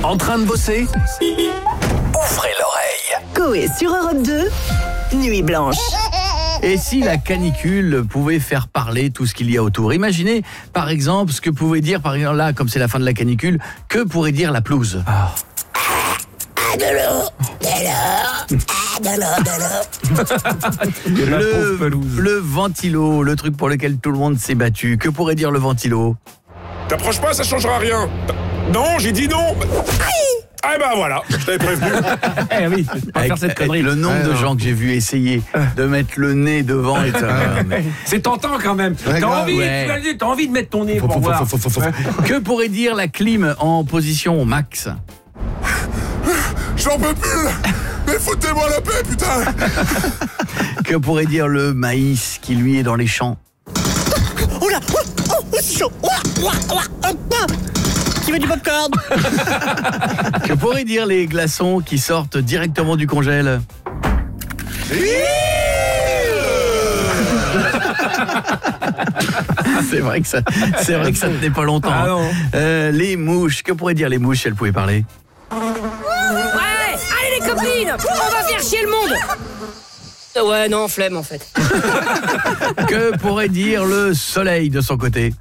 En train de bosser? Ouvrez l'oreille. Coé sur Europe 2, Nuit Blanche. Et si la canicule pouvait faire parler tout ce qu'il y a autour? Imaginez, par exemple, ce que pouvait dire, par exemple, là, comme c'est la fin de la canicule, que pourrait dire la pelouse? Le ventilo, le truc pour lequel tout le monde s'est battu. Que pourrait dire le ventilo? T'approches pas, ça changera rien. Non, j'ai dit non. Ah ben voilà, je t'avais prévenu. Eh oui, pas faire cette connerie. Le nombre de gens que j'ai vu essayer de mettre le nez devant et C'est tentant quand même. T'as envie, ouais. tu l'as dit, t'as envie de mettre ton nez pour voir. Que pourrait dire la clim en position max? J'en peux plus. Mais foutez-moi la paix, putain. Que pourrait dire le maïs qui lui est dans les champs? Oula, c'est chaud. Qui veut du popcorn? Que pourraient dire les glaçons qui sortent directement du congèle? C'est vrai que ça tenait pas longtemps. Ah non. Les mouches, que pourraient dire les mouches si elles pouvaient parler? Ouais, allez les copines, on va faire chier le monde. Ouais, non, flemme en fait. Que pourrait dire le soleil de son côté?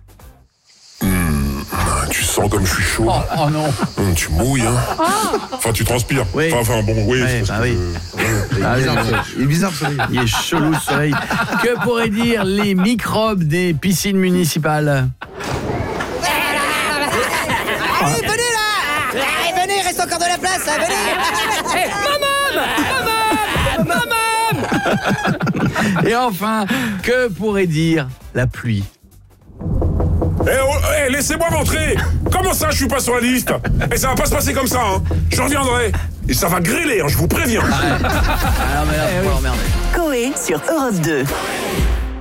Tu sens comme je suis chaud. Oh non. Tu mouilles, hein. Enfin, tu transpires. Oui. Enfin, bon, oui. Ouais, c'est parce bah que oui. je- Il est bizarre le soleil. Il est chelou le soleil. Que pourraient dire les microbes des piscines municipales? Allez, venez là. Allez, venez, il reste encore de la place, là, venez. Et enfin, que pourrait dire la pluie? Laissez-moi rentrer. Comment ça, je suis pas sur la liste? Et ça va pas se passer comme ça, hein. Je reviendrai. Et ça va grêler, hein, je vous préviens. Ah non mais là, faut pas l'emmerder. Coé sur Europe 2.